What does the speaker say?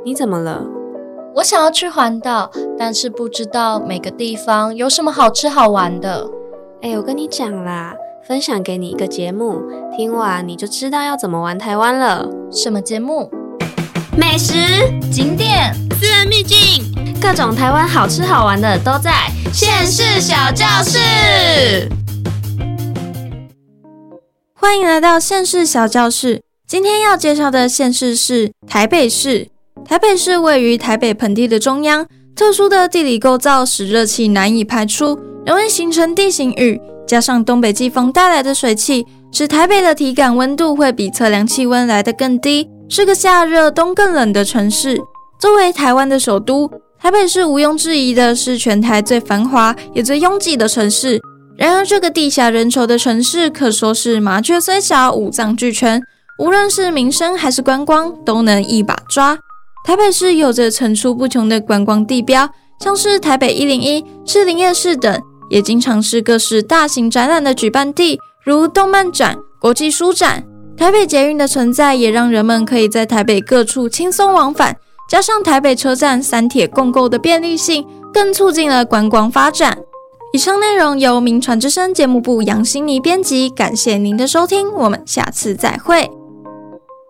你怎么了？ 我想要去环岛，但是不知道每个地方有什么好吃好玩的。 我跟你讲啦，分享给你一个节目，听完你就知道要怎么玩台湾了。 什么节目？ 美食、 景点、 私人秘境， 各种台湾好吃好玩的都在县市小教室。 欢迎来到县市小教室。今天要介绍的县市是台北市。台北市位于台北盆地的中央，特殊的地理构造使热气难以排出，容易形成地形雨，加上东北季风带来的水汽，使台北的体感温度会比测量气温来得更低，是个夏热冬更冷的城市。作为台湾的首都，台北市毋庸置疑的是全台最繁华也最拥挤的城市。然而这个地狭人稠的城市可说是麻雀虽小五脏俱全，无论是民生还是观光都能一把抓。台北市有着层出不穷的观光地标，像是台北101、士林夜市等，也经常是各式大型展览的举办地，如动漫展、国际书展。台北捷运的存在也让人们可以在台北各处轻松往返，加上台北车站三铁共构的便利性，更促进了观光发展。以上内容由名传之声节目部杨心妮编辑，感谢您的收听，我们下次再会。